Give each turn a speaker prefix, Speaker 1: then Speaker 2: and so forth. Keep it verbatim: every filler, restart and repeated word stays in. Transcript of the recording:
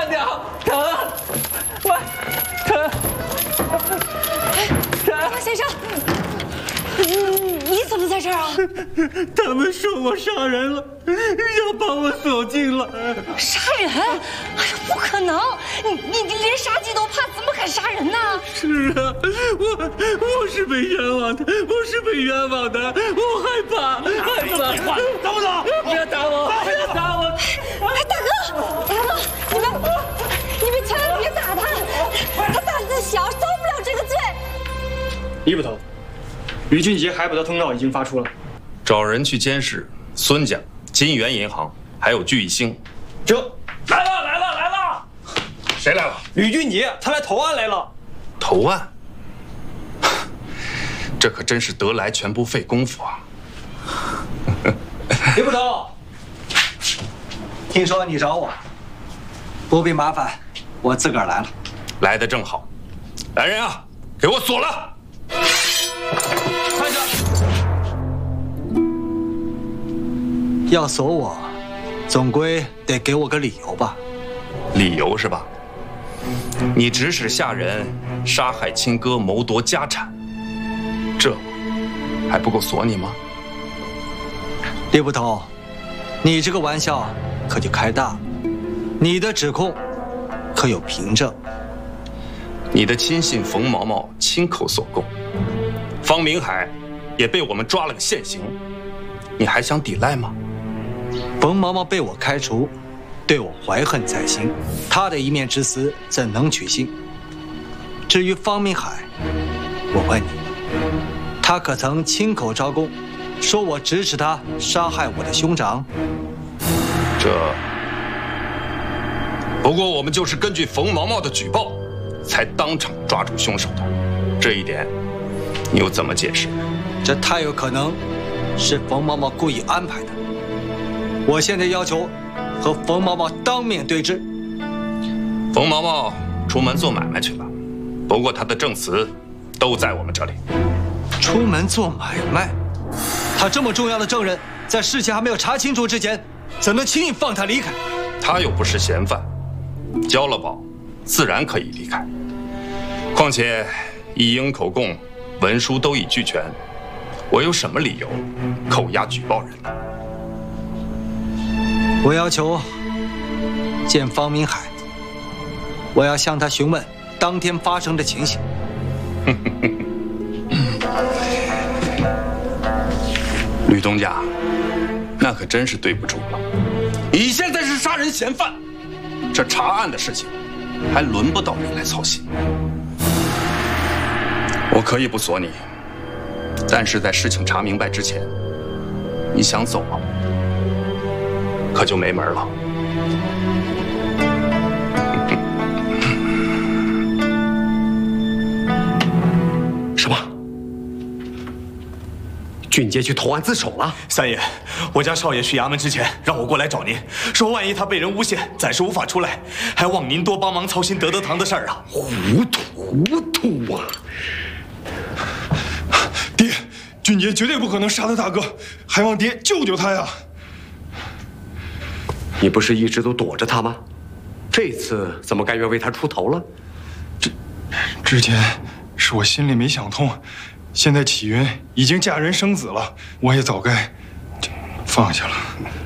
Speaker 1: 慢点，疼，喂，疼，疼！
Speaker 2: 王先生，你你怎么在这儿啊？
Speaker 3: 他们说我杀人了，要把我锁进了。
Speaker 2: 杀人？哎呀，不可能！你你你连杀鸡都怕，怎么敢杀人呢？
Speaker 3: 是啊，我我是被冤枉的，我是被冤枉的，我害怕，害怕。
Speaker 4: 走不走？
Speaker 3: 不要打我！不要打我！
Speaker 2: 哎，大哥，大哥，你们你们千万别打他，他胆子小，遭不了这个罪。
Speaker 5: 李捕头，吕俊杰海捕的通告已经发出了，
Speaker 6: 找人去监视孙家、金源银行，还有聚义兴。
Speaker 5: 这
Speaker 4: 来了来了来了！
Speaker 6: 谁来了？
Speaker 5: 吕俊杰，他来投案来了。
Speaker 6: 投案？这可真是得来全不费工夫啊！
Speaker 7: 李捕头，听说你找我，不必麻烦，我自个儿来了。
Speaker 6: 来得正好，来人啊，给我锁了！
Speaker 7: 看着，要锁我，总归得给我个理由吧？
Speaker 6: 理由是吧？你指使下人杀害亲哥，谋夺家产，这还不够锁你吗？
Speaker 7: 李捕头，你这个玩笑可就开大了。你的指控可有凭证？
Speaker 6: 你的亲信冯毛毛亲口所供，方明海也被我们抓了个现行，你还想抵赖吗？
Speaker 7: 冯毛毛被我开除，对我怀恨在心，他的一面之词怎能取信？至于方明海，我问你，他可曾亲口招供，说我指使他杀害我的兄长？
Speaker 6: 这……不过我们就是根据冯毛毛的举报，才当场抓住凶手的，这一点你又怎么解释？
Speaker 7: 这太有可能是冯毛毛故意安排的。我现在要求和冯毛毛当面对质。
Speaker 6: 冯毛毛出门做买卖去了，不过他的证词都在我们这里。
Speaker 7: 出门做买卖？他这么重要的证人，在事情还没有查清楚之前，怎能轻易放他离开？
Speaker 6: 他又不是嫌犯，交了保，自然可以离开。况且一应口供、文书都已俱全，我有什么理由扣押举报人呢？
Speaker 7: 我要求见方明海，我要向他询问当天发生的情形。
Speaker 6: 吕东家，那可真是对不住了。你现在是杀人嫌犯，这查案的事情还轮不到你来操心。我可以不锁你，但是在事情查明白之前，你想走吗？可就没门了。
Speaker 4: 什么？俊杰去投案自首了？
Speaker 8: 三爷，我家少爷去衙门之前让我过来找您，说万一他被人诬陷，暂时无法出来，还望您多帮忙操心德德堂的事儿啊。
Speaker 4: 糊涂糊涂啊！
Speaker 8: 爹，俊杰绝对不可能杀了大哥，还望爹救救他呀！
Speaker 4: 你不是一直都躲着他吗？这次怎么甘愿为他出头了？
Speaker 8: 之之前是我心里没想通，现在启云已经嫁人生子了，我也早该放下了。